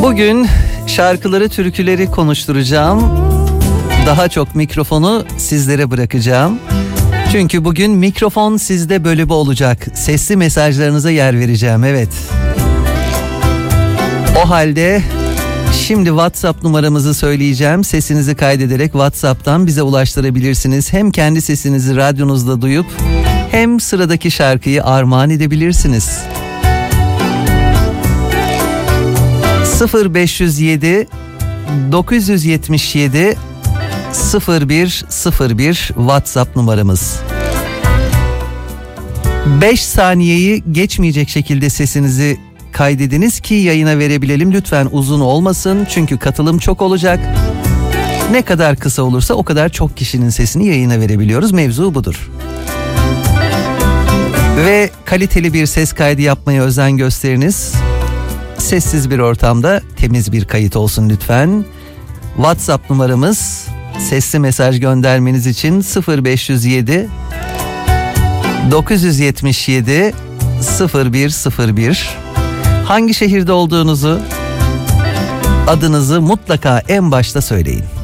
Bugün şarkıları, türküleri konuşturacağım. Daha çok mikrofonu sizlere bırakacağım. Çünkü bugün mikrofon sizde bölümü olacak. Sesli mesajlarınıza yer vereceğim, evet. O halde şimdi WhatsApp numaramızı söyleyeceğim. Sesinizi kaydederek WhatsApp'tan bize ulaştırabilirsiniz. Hem kendi sesinizi radyonuzda duyup hem sıradaki şarkıyı armağan edebilirsiniz. 0507 977 0101 WhatsApp numaramız. 5 saniyeyi geçmeyecek şekilde sesinizi kaydediniz ki yayına verebilelim. Lütfen uzun olmasın çünkü katılım çok olacak. Ne kadar kısa olursa o kadar çok kişinin sesini yayına verebiliyoruz. Mevzu budur. Ve kaliteli bir ses kaydı yapmaya özen gösteriniz. Sessiz bir ortamda temiz bir kayıt olsun lütfen. WhatsApp numaramız sesli mesaj göndermeniz için 0507 977 0101. Hangi şehirde olduğunuzu, adınızı mutlaka en başta söyleyin.